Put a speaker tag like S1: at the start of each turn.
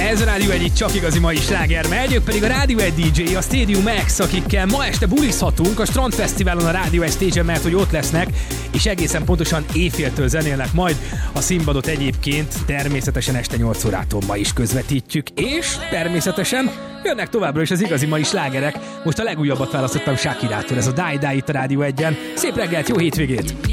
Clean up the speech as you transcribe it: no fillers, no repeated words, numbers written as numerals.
S1: Ez a Rádió egy csak igazi mai sláger, megyők pedig a Rádió egy DJ, a Stadium X, akikkel ma este bulizhatunk a Strandfesztiválon a Rádió egy stage-en, mert hogy ott lesznek, és egészen pontosan éjféltől zenélnek majd. A színpadot egyébként természetesen este 8 órától ma is közvetítjük, és természetesen jönnek továbbra is az igazi mai slágerek. Most a legújabbat választottam Shakirától, ez a Die Die itt a Rádió 1-en. Szép reggelt, jó hétvégét!